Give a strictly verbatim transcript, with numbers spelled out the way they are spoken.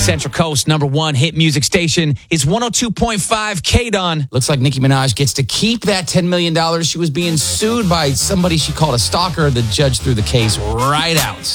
Central Coast number one hit music station is one oh two point five K-Don. Looks like Nicki Minaj gets to keep that ten million dollars. She was being sued by somebody she called a stalker. The judge threw the case right out.